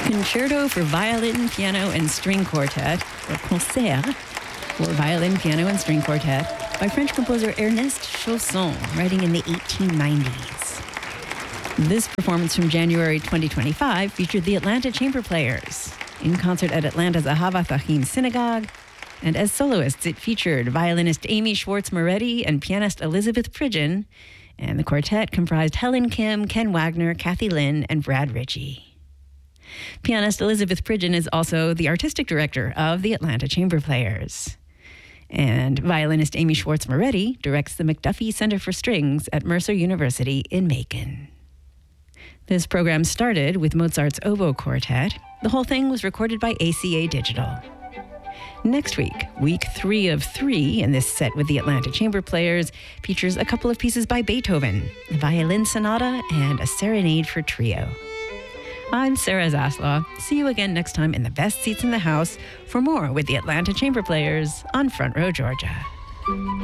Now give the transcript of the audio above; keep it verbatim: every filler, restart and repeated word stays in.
Concerto for Violin, Piano, and String Quartet, or Concert for Violin, Piano, and String Quartet, by French composer Ernest Chausson, writing in the eighteen nineties. This performance from January twenty twenty-five featured the Atlanta Chamber Players, in concert at Atlanta's Ahava Fahim Synagogue, and as soloists it featured violinist Amy Schwartz-Moretti and pianist Elizabeth Pridgeon, and the quartet comprised Helen Kim, Ken Wagner, Kathy Lynn, and Brad Ritchie. Pianist Elizabeth Pridgeon is also the artistic director of the Atlanta Chamber Players. And violinist Amy Schwartz-Moretti directs the McDuffie Center for Strings at Mercer University in Macon. This program started with Mozart's Oboe Quartet. The whole thing was recorded by A C A Digital. Next week, week three of three in this set with the Atlanta Chamber Players, features a couple of pieces by Beethoven, a violin sonata and a serenade for trio. I'm Sarah Zaslaw. See you again next time in the best seats in the house for more with the Atlanta Chamber Players on Front Row Georgia.